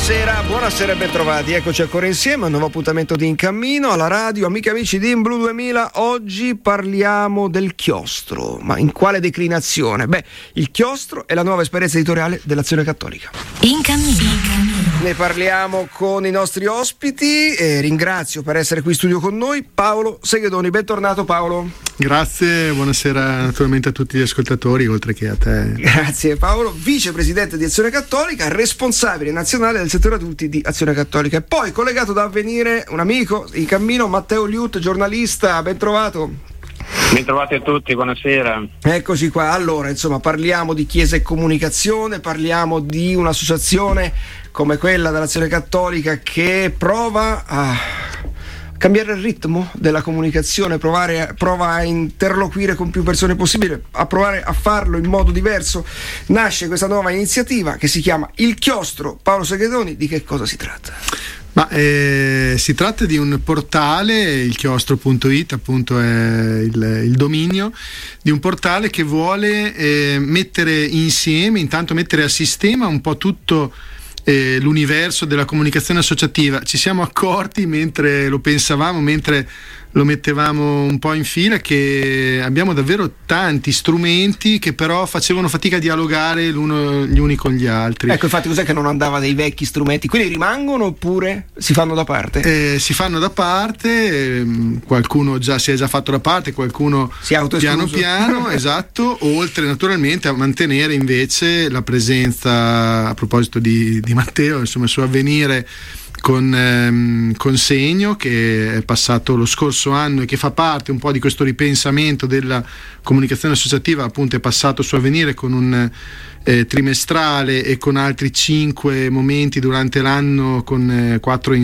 Buonasera e bentrovati, eccoci ancora insieme a un nuovo appuntamento di In Cammino alla radio. Amiche e amici di In Blu 2000, oggi parliamo del chiostro, ma in quale declinazione? Beh, il chiostro è la nuova esperienza editoriale dell'Azione Cattolica. In Cammino. Ne parliamo con i nostri ospiti e ringrazio per essere qui in studio con noi Paolo Seghedoni. Bentornato Paolo. Grazie, buonasera naturalmente a tutti gli ascoltatori, oltre che a te. Grazie Paolo, vicepresidente di Azione Cattolica, responsabile nazionale del settore adulti di Azione Cattolica. E poi collegato da Avvenire un amico in cammino, Matteo Liut, giornalista, ben trovato. Bentrovati a tutti, buonasera. Eccoci qua. Allora, insomma, parliamo di Chiesa e Comunicazione, parliamo di un'associazione come quella dell'Azione Cattolica che prova a cambiare il ritmo della comunicazione, prova a interloquire con più persone possibile, a provare a farlo in modo diverso. Nasce questa nuova iniziativa che si chiama Il Chiostro. Paolo Seghedoni, di che cosa si tratta? Si tratta di un portale, il chiostro.it appunto è il dominio, di un portale che vuole mettere insieme, intanto mettere a sistema un po' tutto l'universo della comunicazione associativa. Ci siamo accorti mentre lo pensavamo, mentre lo mettevamo un po' in fila, che abbiamo davvero tanti strumenti che però facevano fatica a dialogare gli uni con gli altri. Ecco, infatti cos'è che non andava dei vecchi strumenti? Quelli rimangono oppure si fanno da parte? Si fanno da parte, qualcuno si è già fatto da parte, qualcuno piano piano, esatto, oltre naturalmente a mantenere invece la presenza, a proposito di Matteo, insomma, su Avvenire, con Segno, che è passato lo scorso anno e che fa parte un po' di questo ripensamento della comunicazione associativa, appunto è passato su Avvenire con un trimestrale e con altri 5 momenti durante l'anno, con 5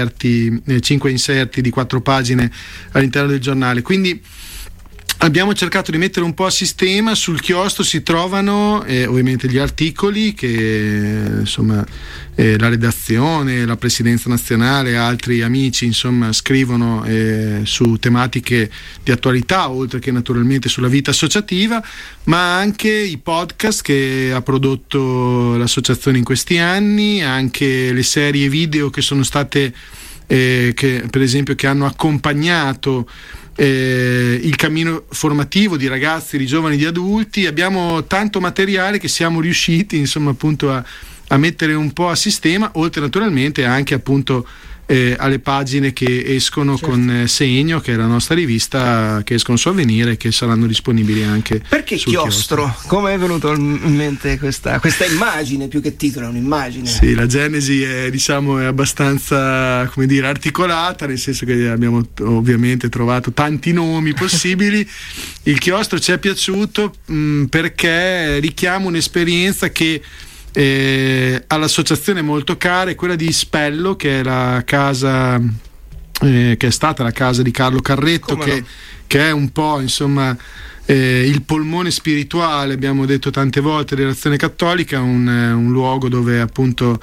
inserti di 4 pagine all'interno del giornale. Quindi abbiamo cercato di mettere un po' a sistema. Sul chiostro si trovano ovviamente gli articoli che insomma la redazione, la presidenza nazionale, altri amici insomma scrivono su tematiche di attualità, oltre che naturalmente sulla vita associativa, ma anche i podcast che ha prodotto l'associazione in questi anni, anche le serie video che sono state che per esempio che hanno accompagnato il cammino formativo di ragazzi, di giovani, di adulti. Abbiamo tanto materiale che siamo riusciti insomma appunto a mettere un po' a sistema, oltre naturalmente anche appunto alle pagine che escono, certo, con Segno, che è la nostra rivista, che escono su Avvenire e che saranno disponibili anche. Perché sul chiostro? Come è venuto in mente questa immagine, più che titolo, è un'immagine? Sì, la genesi è abbastanza, come dire, articolata, nel senso che abbiamo ovviamente trovato tanti nomi possibili. Il chiostro ci è piaciuto perché richiama un'esperienza che all'associazione molto cara, è quella di Spello, che è la casa che è stata la casa di Carlo Carretto, che è un po' insomma il polmone spirituale, abbiamo detto tante volte, dell'Azione Cattolica, un luogo dove appunto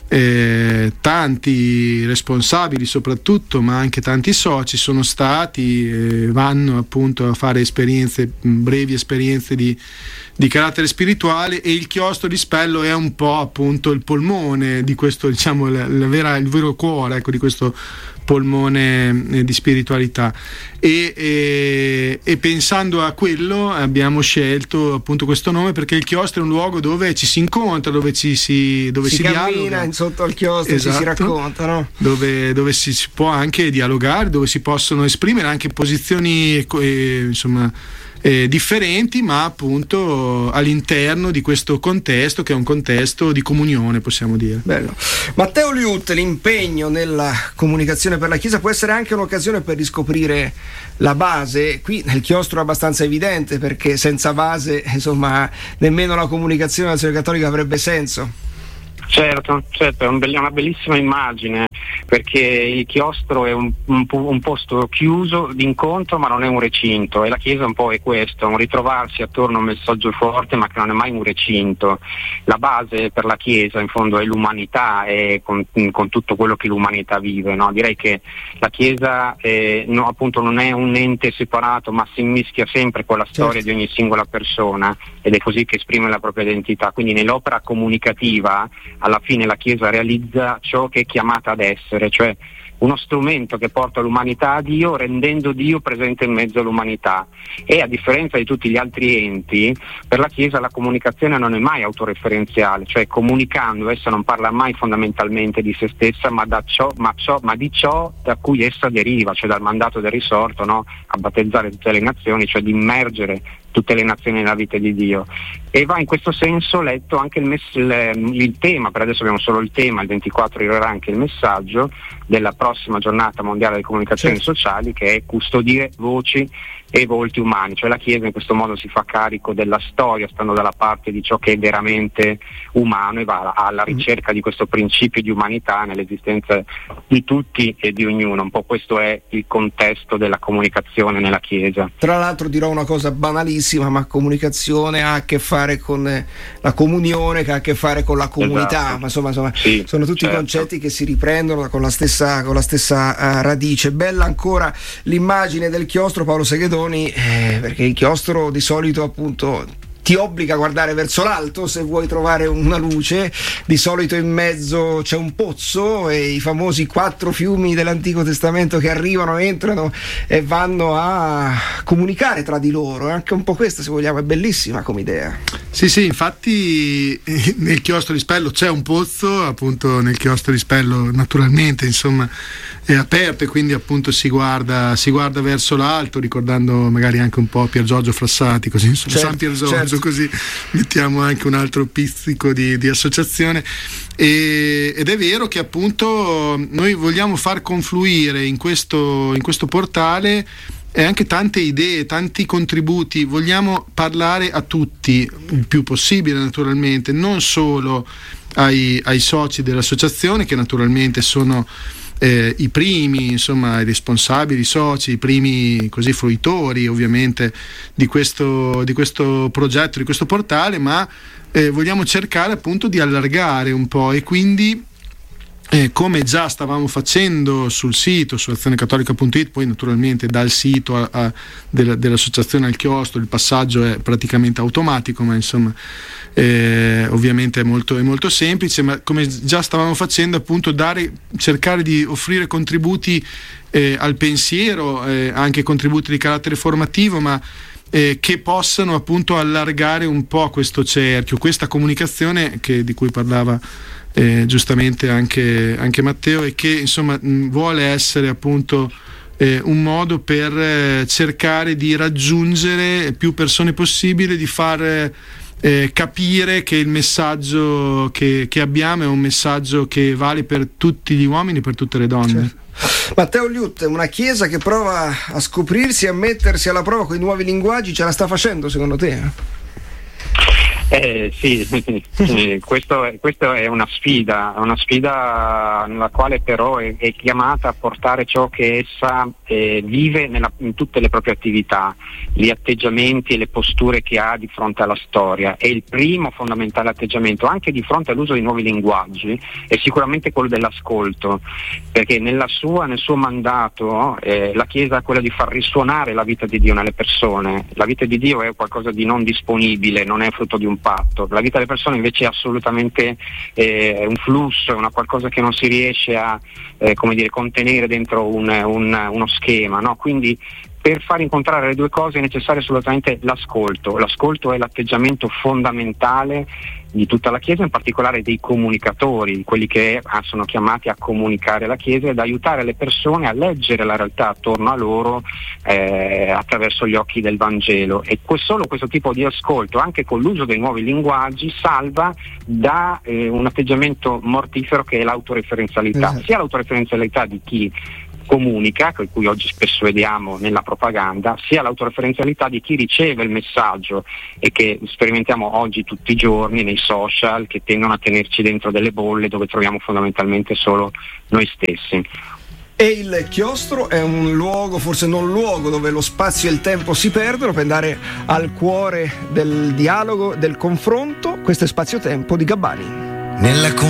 tanti responsabili soprattutto, ma anche tanti soci sono stati, vanno appunto a fare brevi esperienze di carattere spirituale, e il chiostro di Spello è un po' appunto il polmone di questo, diciamo, il vero cuore, ecco, di questo polmone di spiritualità, e pensando a quello abbiamo scelto appunto questo nome, perché il chiostro è un luogo dove ci si incontra, dove si cammina dialoga sotto al chiostro, esatto, ci si racconta, no? dove si può anche dialogare, dove si possono esprimere anche posizioni insomma differenti, ma appunto all'interno di questo contesto, che è un contesto di comunione, possiamo dire. Bello. Matteo Liut, l'impegno nella comunicazione per la Chiesa può essere anche un'occasione per riscoprire la base. Qui nel chiostro è abbastanza evidente, perché senza base insomma nemmeno la comunicazione dell'Azione Cattolica avrebbe senso. Certo, è una bellissima immagine, perché il chiostro è un posto chiuso d'incontro, ma non è un recinto, e la Chiesa un po' è questo, un ritrovarsi attorno a un messaggio forte ma che non è mai un recinto. La base per la Chiesa in fondo è l'umanità, e con tutto quello che l'umanità vive, no? Direi che la Chiesa no, appunto non è un ente separato, ma si immischia sempre con la storia di ogni singola persona, ed è così che esprime la propria identità. Quindi nell'opera comunicativa alla fine la Chiesa realizza ciò che è chiamata ad essere, cioè uno strumento che porta l'umanità a Dio, rendendo Dio presente in mezzo all'umanità. E a differenza di tutti gli altri enti, per la Chiesa la comunicazione non è mai autoreferenziale, cioè comunicando essa non parla mai fondamentalmente di se stessa, ma di ciò da cui essa deriva, cioè dal mandato del risorto, no? A battezzare tutte le nazioni, cioè di immergere tutte le nazioni nella vita di Dio. E va in questo senso letto anche il tema, per adesso abbiamo solo il tema, il 24 arriverà anche il messaggio della prossima giornata mondiale delle comunicazioni sociali, che è custodire voci e volti umani, cioè la Chiesa in questo modo si fa carico della storia, stando dalla parte di ciò che è veramente umano, e va alla ricerca di questo principio di umanità nell'esistenza di tutti e di ognuno. Un po' questo è il contesto della comunicazione nella Chiesa. Tra l'altro dirò una cosa banalissima, ma comunicazione ha a che fare con la comunione, che ha a che fare con la comunità, ma insomma sì, sono tutti concetti che si riprendono con la stessa radice. Bella ancora l'immagine del chiostro, Paolo Seghedoni, perché il chiostro di solito appunto ti obbliga a guardare verso l'alto se vuoi trovare una luce. Di solito in mezzo c'è un pozzo e i famosi 4 fiumi dell'Antico Testamento che arrivano, entrano e vanno a comunicare tra di loro. È anche un po' questa, se vogliamo, è bellissima come idea. Sì, infatti nel chiostro di Spello c'è un pozzo, appunto nel chiostro di Spello naturalmente, insomma, è aperto, e quindi appunto si guarda verso l'alto, ricordando magari anche un po' Pier Giorgio Frassati, così, insomma, San Pier Giorgio, così mettiamo anche un altro pizzico di associazione. Ed è vero che appunto noi vogliamo far confluire in questo portale anche tante idee, tanti contributi. Vogliamo parlare a tutti il più possibile, naturalmente, non solo ai soci dell'associazione, che naturalmente sono i primi, insomma, i responsabili, i soci, i primi così fruitori ovviamente di questo progetto, di questo portale, ma vogliamo cercare appunto di allargare un po', e quindi come già stavamo facendo sul sito, su azionecattolica.it, poi naturalmente dal sito dell'associazione al chiostro il passaggio è praticamente automatico, ma insomma ovviamente è molto semplice, ma come già stavamo facendo appunto cercare di offrire contributi al pensiero, anche contributi di carattere formativo, ma che possano appunto allargare un po' questo cerchio, questa comunicazione di cui parlava giustamente anche Matteo, e che insomma vuole essere appunto un modo per cercare di raggiungere più persone possibile, di far capire che il messaggio che abbiamo è un messaggio che vale per tutti gli uomini, per tutte le donne. Matteo Liut, una Chiesa che prova a scoprirsi, a mettersi alla prova con i nuovi linguaggi, ce la sta facendo secondo te? Sì, questo è una sfida nella quale però è chiamata a portare ciò che essa vive in tutte le proprie attività, gli atteggiamenti e le posture che ha di fronte alla storia. E il primo fondamentale atteggiamento, anche di fronte all'uso di nuovi linguaggi, è sicuramente quello dell'ascolto, perché nel suo mandato la Chiesa è quella di far risuonare la vita di Dio nelle persone. La vita di Dio è qualcosa di non disponibile, non è frutto di un patto. La vita delle persone invece è assolutamente un flusso, è una qualcosa che non si riesce a contenere dentro uno schema, no? Quindi per far incontrare le due cose è necessario assolutamente l'ascolto. L'ascolto è l'atteggiamento fondamentale di tutta la Chiesa, in particolare dei comunicatori, quelli che sono chiamati a comunicare la Chiesa ed aiutare le persone a leggere la realtà attorno a loro attraverso gli occhi del Vangelo. E solo questo tipo di ascolto, anche con l'uso dei nuovi linguaggi, salva da un atteggiamento mortifero che è l'autoreferenzialità, sia l'autoreferenzialità di chi comunica, per cui oggi spesso vediamo nella propaganda, sia l'autoreferenzialità di chi riceve il messaggio e che sperimentiamo oggi tutti i giorni nei social, che tendono a tenerci dentro delle bolle dove troviamo fondamentalmente solo noi stessi. E il chiostro è un luogo, forse non luogo, dove lo spazio e il tempo si perdono, per andare al cuore del dialogo, del confronto. Questo è Spazio-Tempo di Gabbani. Nella